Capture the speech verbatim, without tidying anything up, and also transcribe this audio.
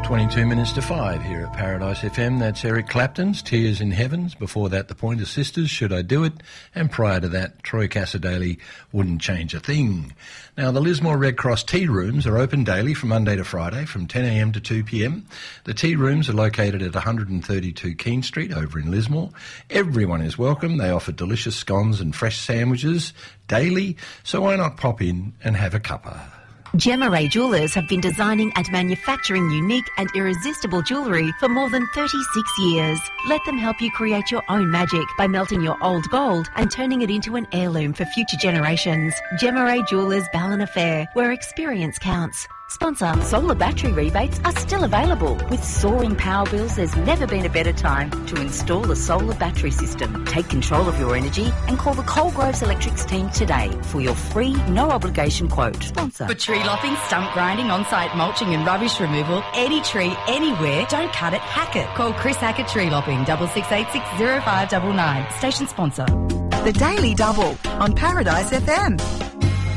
twenty-two minutes to five here at Paradise F M. That's Eric Clapton's Tears in Heavens. Before that, the Pointer Sisters, Should I Do It? And prior to that, Troy Cassar-Daley, Wouldn't Change a Thing. Now, the Lismore Red Cross tea rooms are open daily from Monday to Friday from ten a m to two p m. The tea rooms are located at one thirty-two Keene Street over in Lismore. Everyone is welcome. They offer delicious scones and fresh sandwiches daily, so why not pop in and have a cuppa? Gemma Ray Jewellers have been designing and manufacturing unique and irresistible jewellery for more than thirty-six years. Let them help you create your own magic by melting your old gold and turning it into an heirloom for future generations. Gemma Ray Jewellers Ballina Fair, where experience counts. Sponsor. Solar battery rebates are still available. With soaring power bills, there's never been a better time to install a solar battery system. Take control of your energy and call the Coalgroves Electrics team today for your free, no-obligation quote. Sponsor. For tree lopping, stump grinding, on-site mulching and rubbish removal, any tree, anywhere, don't cut it, hack it. Call Chris Hackett Tree Lopping, double six eight six zero five nine nine. Station sponsor. The Daily Double on Paradise F M.